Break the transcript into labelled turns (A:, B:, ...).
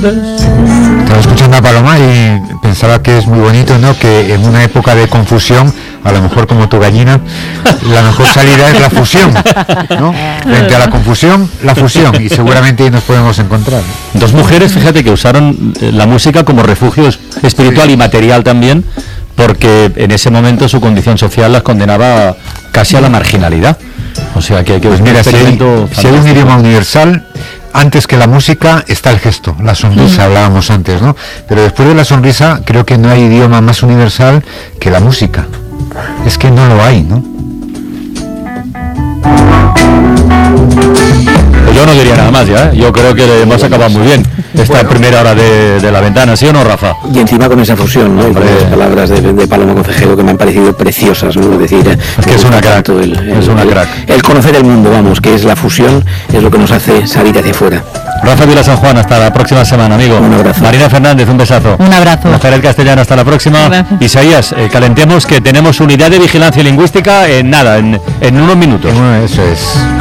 A: Estaba escuchando a Paloma y pensaba que es muy bonito, ¿no? Que en una época de confusión, a lo mejor como tu gallina, la mejor salida es la fusión, ¿no? Frente a la confusión, la fusión, y seguramente ahí nos podemos encontrar.
B: Dos mujeres, fíjate, que usaron la música como refugio espiritual y material también, porque en ese momento su condición social las condenaba casi a la marginalidad. O sea que
A: pues mira, si hay un idioma universal, antes que la música está el gesto, la sonrisa, hablábamos antes, ¿no? Pero después de la sonrisa, creo que no hay idioma más universal que la música. Es que no lo hay, ¿no?
B: Pues yo no diría nada más ya, ¿eh? Yo creo que hemos acabado muy bien esta primera hora de la ventana, ¿sí o no, Rafa?
C: Y encima con esa fusión, ¿no? Con las palabras de Paloma Concejero que me han parecido preciosas, ¿no? Es decir,
B: es que es una crack, es una crack.
C: El conocer el mundo, vamos, que es la fusión, es lo que nos hace salir hacia afuera.
B: Rafa Vila San Juan, hasta la próxima semana, amigo.
C: Un abrazo.
B: Marina Fernández, un besazo.
D: Un abrazo.
B: Rafael Castellano, hasta la próxima. Isaías, calentemos que tenemos unidad de vigilancia lingüística en nada, en unos minutos.
A: Eso es.